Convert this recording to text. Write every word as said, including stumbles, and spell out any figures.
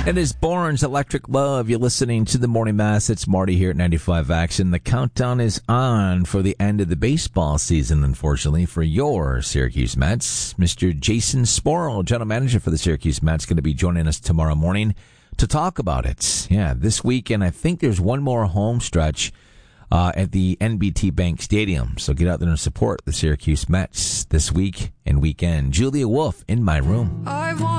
It is Bourne's Electric Love. You're listening to the Morning Mass. It's Marty here at ninety-five Action. The countdown is on for the end of the baseball season, unfortunately, for your Syracuse Mets. Mister Jason Sporl, general manager for the Syracuse Mets, going to be joining us tomorrow morning to talk about it. Yeah, this weekend, I think there's one more home stretch uh, at the N B T Bank Stadium. So get out there and support the Syracuse Mets this week and weekend. Julia Wolf in my room. I want